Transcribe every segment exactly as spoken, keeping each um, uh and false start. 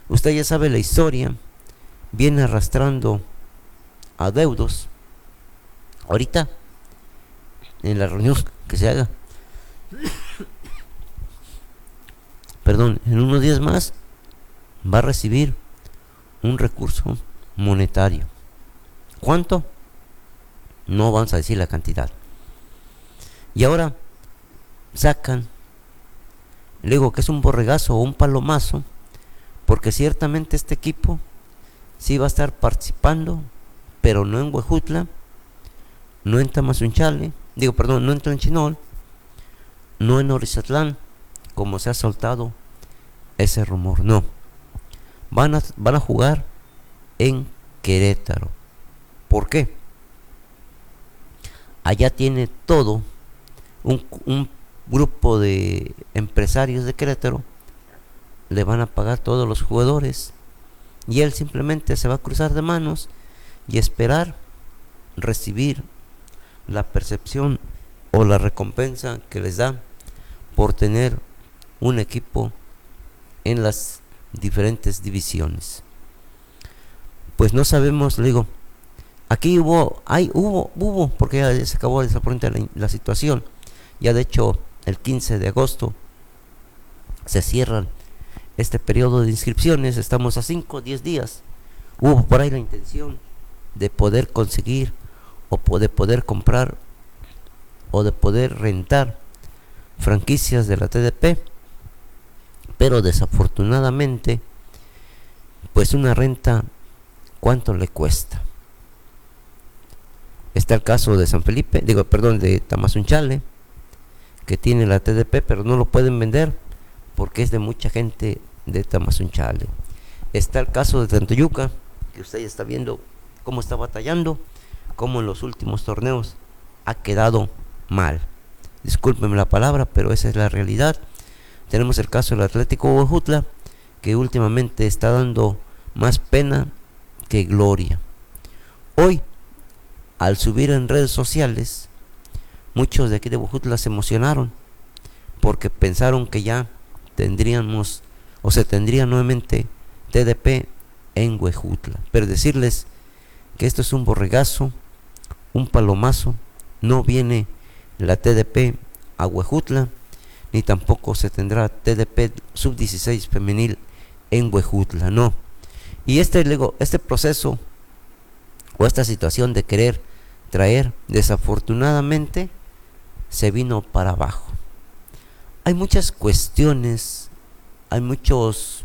Usted ya sabe la historia, viene arrastrando adeudos. Ahorita, en la reunión que se haga, perdón, en unos días más, va a recibir un recurso monetario. ¿Cuánto? No vamos a decir la cantidad. Y ahora sacan, le digo que es un borregazo o un palomazo, porque ciertamente este equipo sí va a estar participando, pero no en Huejutla, no en Tamazunchale, digo, perdón, no en Tlanchinol, no en Orizatlán, como se ha soltado ese rumor, no. Van a, van a jugar en Querétaro. ¿Por qué? Allá tiene todo un, un grupo de empresarios de Querétaro, le van a pagar todos los jugadores y él simplemente se va a cruzar de manos y esperar recibir la percepción o la recompensa que les da por tener un equipo en las diferentes divisiones. Pues no sabemos, le digo, aquí hubo, hay, hubo, hubo, porque ya se acabó desaparentemente la, la situación. Ya de hecho, el quince de agosto se cierran este periodo de inscripciones, estamos a cinco o diez días. Hubo por ahí la intención de poder conseguir o de poder comprar o de poder rentar franquicias de la T D P, pero desafortunadamente, pues una renta, ¿cuánto le cuesta? Está el caso de San Felipe, digo, perdón, de Tamazunchale, que tiene la T D P, pero no lo pueden vender porque es de mucha gente de Tamazunchale. Está el caso de Tantoyuca, que usted ya está viendo cómo está batallando, cómo en los últimos torneos ha quedado mal. Discúlpenme la palabra, pero esa es la realidad. Tenemos el caso del Atlético Huejutla, que últimamente está dando más pena que gloria. Hoy, al subir en redes sociales, muchos de aquí de Huejutla se emocionaron porque pensaron que ya tendríamos o se tendría nuevamente T D P en Huejutla. Pero decirles que esto es un borregazo, un palomazo, no viene la T D P a Huejutla, ni tampoco se tendrá T D P sub dieciséis femenil en Huejutla, no. Y este, este proceso o esta situación de querer traer, desafortunadamente, se vino para abajo. Hay muchas cuestiones, hay muchos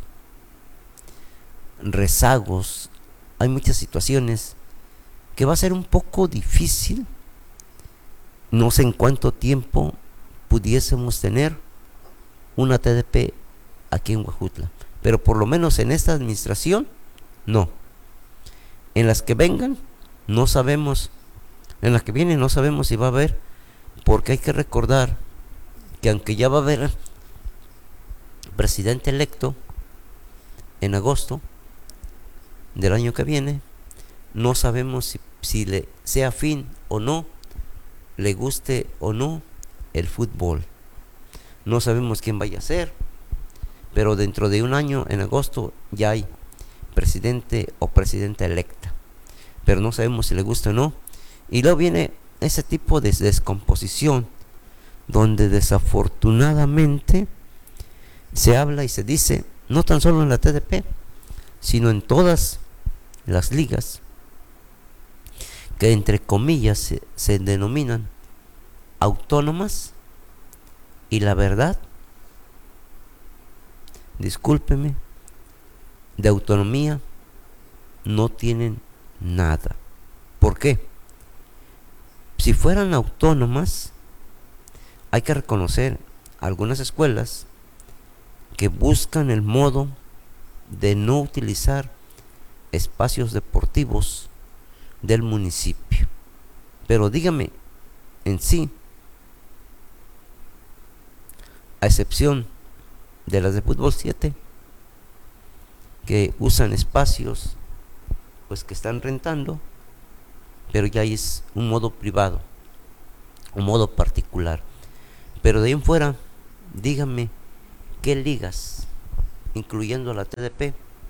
rezagos, hay muchas situaciones que va a ser un poco difícil. No sé en cuánto tiempo pudiésemos tener una T D P aquí en Huejutla, pero por lo menos en esta administración, no. En las que vengan, no sabemos, en las que vienen no sabemos si va a haber, porque hay que recordar que aunque ya va a haber presidente electo en agosto del año que viene, no sabemos si, si le sea afín o no, le guste o no el fútbol. No sabemos quién vaya a ser, pero dentro de un año, en agosto, ya hay presidente o presidenta electa, pero no sabemos si le gusta o no. Y luego viene ese tipo de descomposición donde desafortunadamente se habla y se dice, no tan solo en la T D P, sino en todas las ligas que entre comillas se, se denominan autónomas, y la verdad, discúlpeme, de autonomía no tienen nada. ¿Por qué? Si fueran autónomas, hay que reconocer algunas escuelas que buscan el modo de no utilizar espacios deportivos del municipio. Pero dígame, en sí, a excepción de las de fútbol siete, que usan espacios pues que están rentando, pero ya es un modo privado, un modo particular. Pero de ahí en fuera, dígame qué ligas, incluyendo la T D P,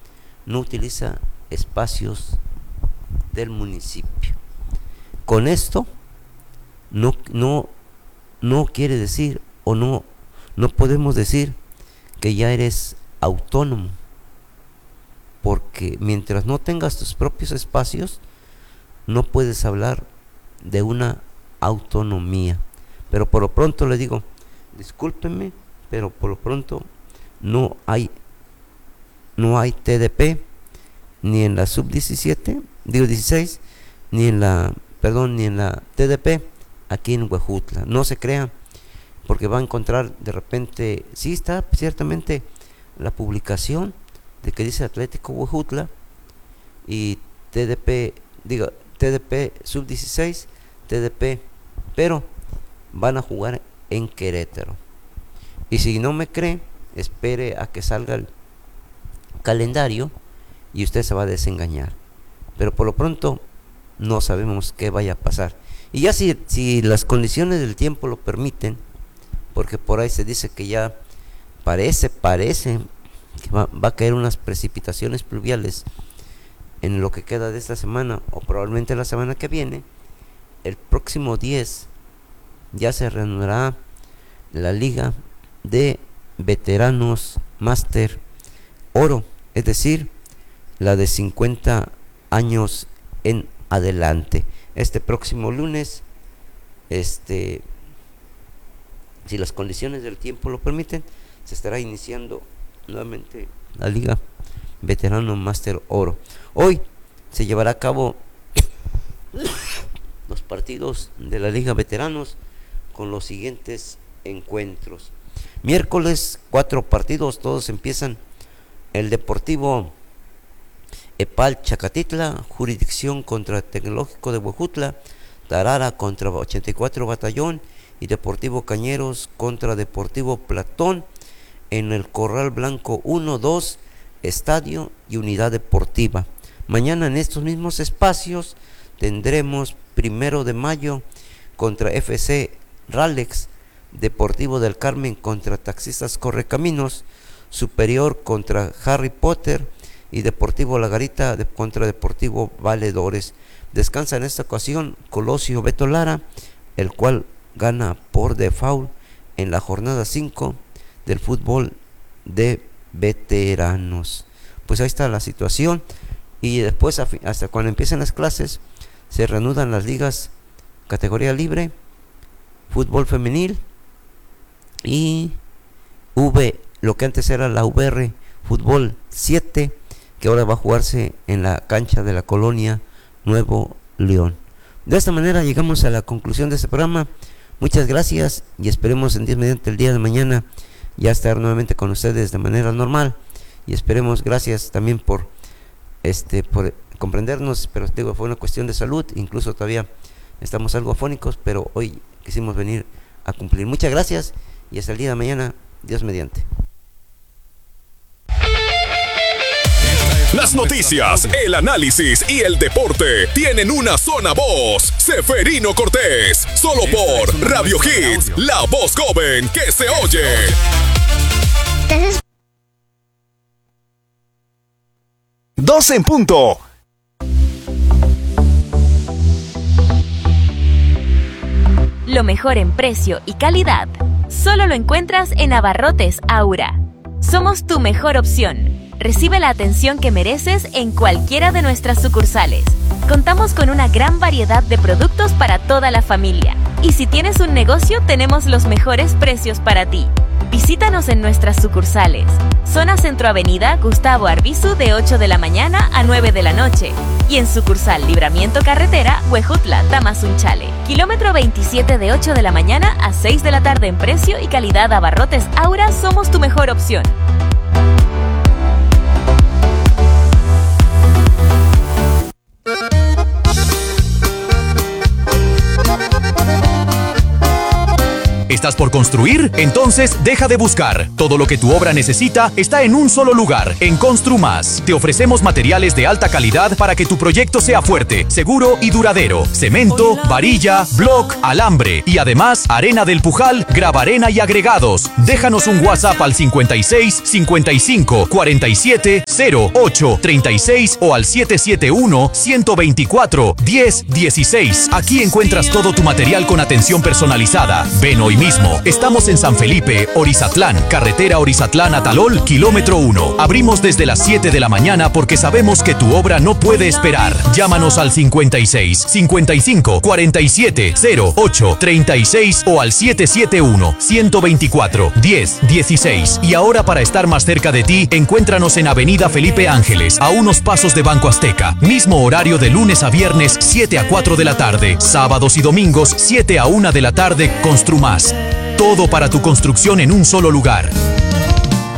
no utiliza espacios del municipio. Con esto no, no, no quiere decir o no, no podemos decir que ya eres autónomo, porque mientras no tengas tus propios espacios no puedes hablar de una autonomía. Pero por lo pronto le digo, discúlpenme, pero por lo pronto no hay no hay T D P ni en la sub diecisiete, digo dieciséis, ni en la, perdón, ni en la T D P aquí en Huejutla. No se crean, porque va a encontrar de repente, sí está ciertamente la publicación de que dice Atlético Huejutla y T D P, digo, T D P sub dieciséis, T D P, pero van a jugar en Querétaro. Y si no me cree, espere a que salga el calendario y usted se va a desengañar. Pero por lo pronto no sabemos qué vaya a pasar. Y ya si, si las condiciones del tiempo lo permiten, porque por ahí se dice que ya parece, parece que va, va a caer unas precipitaciones pluviales en lo que queda de esta semana o probablemente la semana que viene, el próximo diez ya se reanudará la liga de veteranos máster oro, es decir, la de cincuenta años en adelante. Este próximo lunes, este, si las condiciones del tiempo lo permiten, se estará iniciando nuevamente la liga veterano máster oro. Hoy se llevará a cabo los partidos de la liga veteranos con los siguientes encuentros. Miércoles, cuatro partidos, todos empiezan. El Deportivo Epal Chacatitla, jurisdicción contra Tecnológico de Huejutla, Tarara contra ochenta y cuatro Batallón y Deportivo Cañeros contra Deportivo Platón en el Corral Blanco uno, dos, Estadio y Unidad Deportiva. Mañana en estos mismos espacios tendremos Primero de Mayo contra F C Ralex, Deportivo del Carmen contra Taxistas Correcaminos, Superior contra Harry Potter y Deportivo La Garita de, contra Deportivo Valedores. Descansa en esta ocasión Colosio Beto Lara, el cual gana por default en la jornada cinco del fútbol de veteranos. Pues ahí está la situación, y después hasta cuando empiecen las clases se reanudan las ligas categoría libre, fútbol femenil y V, lo que antes era la V R fútbol siete, que ahora va a jugarse en la cancha de la colonia Nuevo León. De esta manera llegamos a la conclusión de este programa. Muchas gracias y esperemos en Dios mediante el día de mañana ya estar nuevamente con ustedes de manera normal, y esperemos, gracias también por este por comprendernos, pero digo, fue una cuestión de salud, incluso todavía estamos algo afónicos, pero hoy quisimos venir a cumplir. Muchas gracias y hasta el día de mañana, Dios mediante. Las noticias, el análisis y el deporte tienen una sola voz. Seferino Cortés, solo por Radio Hits, la voz joven que se oye. doce en punto. Lo mejor en precio y calidad solo lo encuentras en Abarrotes Aura. Somos tu mejor opción. Recibe la atención que mereces en cualquiera de nuestras sucursales. Contamos con una gran variedad de productos para toda la familia. Y si tienes un negocio, tenemos los mejores precios para ti. Visítanos en nuestras sucursales. Zona Centro Avenida Gustavo Arbizu de ocho de la mañana a nueve de la noche. Y en sucursal Libramiento Carretera, Huejutla, Tamazunchale. Kilómetro veintisiete de ocho de la mañana a seis de la tarde en precio y calidad. Abarrotes Aura, somos tu mejor opción. ¿Estás por construir? Entonces deja de buscar. Todo lo que tu obra necesita está en un solo lugar, en Construmas. Te ofrecemos materiales de alta calidad para que tu proyecto sea fuerte, seguro y duradero. Cemento, varilla, block, alambre y además arena del Pujal, gravarena y agregados. Déjanos un WhatsApp al cincuenta y seis, cincuenta y cinco, cuarenta y siete, cero ocho, treinta y seis o al siete siete uno, ciento veinticuatro, diez dieciséis. Aquí encuentras todo tu material con atención personalizada. Ven hoy mismo. Estamos en San Felipe, Orizatlán, carretera Orizatlán a Talol, kilómetro uno. Abrimos desde las siete de la mañana porque sabemos que tu obra no puede esperar. Llámanos al cincuenta y seis, cincuenta y cinco, cuarenta y siete, cero ocho, treinta y seis o al siete siete uno, ciento veinticuatro, diez dieciséis. Y ahora, para estar más cerca de ti, encuéntranos en Avenida Felipe Ángeles, a unos pasos de Banco Azteca. Mismo horario de lunes a viernes, siete a cuatro de la tarde. Sábados y domingos, siete a una de la tarde. Construmas. Todo para tu construcción en un solo lugar.